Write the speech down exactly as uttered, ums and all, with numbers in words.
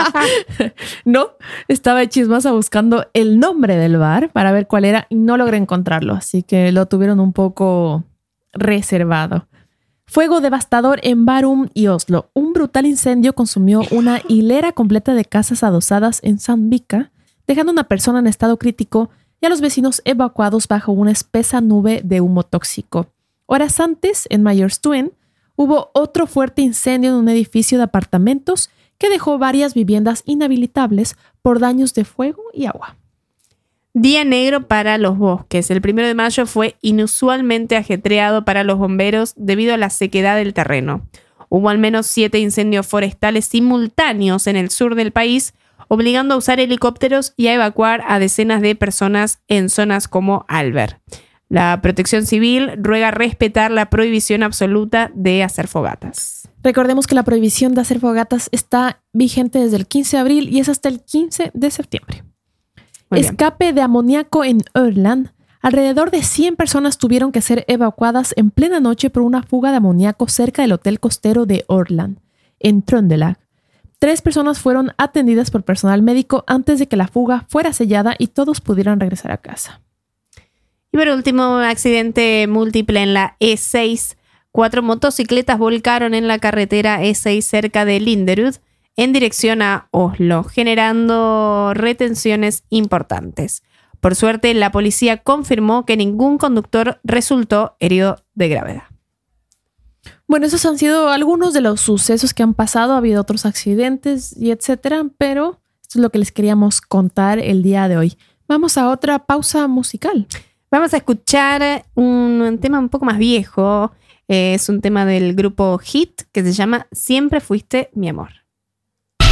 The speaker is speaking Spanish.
No, estaba de chismosa buscando el nombre del bar para ver cuál era y no logré encontrarlo, así que lo tuvieron un poco reservado. Fuego devastador en Bærum y Oslo. Un brutal incendio consumió una hilera completa de casas adosadas en Sandvika, dejando a una persona en estado crítico y a los vecinos evacuados bajo una espesa nube de humo tóxico. Horas antes, en Majerstuen, hubo otro fuerte incendio en un edificio de apartamentos que dejó varias viviendas inhabilitables por daños de fuego y agua. Día negro para los bosques. El primero de mayo fue inusualmente ajetreado para los bomberos debido a la sequedad del terreno. Hubo al menos siete incendios forestales simultáneos en el sur del país, obligando a usar helicópteros y a evacuar a decenas de personas en zonas como Alver. La Protección Civil ruega respetar la prohibición absoluta de hacer fogatas. Recordemos que la prohibición de hacer fogatas está vigente desde el quince de abril y es hasta el quince de septiembre. Escape de amoníaco en Ørland. Alrededor de cien personas tuvieron que ser evacuadas en plena noche por una fuga de amoníaco cerca del hotel costero de Ørland, en Trøndelag. Tres personas fueron atendidas por personal médico antes de que la fuga fuera sellada y todos pudieran regresar a casa. Y por último, un accidente múltiple en la E seis. Cuatro motocicletas volcaron en la carretera E seis cerca de Linderud en dirección a Oslo, generando retenciones importantes. Por suerte, la policía confirmó que ningún conductor resultó herido de gravedad. Bueno, esos han sido algunos de los sucesos que han pasado. Ha habido otros accidentes y etcétera, pero esto es lo que les queríamos contar el día de hoy. Vamos a otra pausa musical. Vamos a escuchar un, un tema un poco más viejo. Eh, es un tema del grupo Hit que se llama Siempre fuiste mi amor.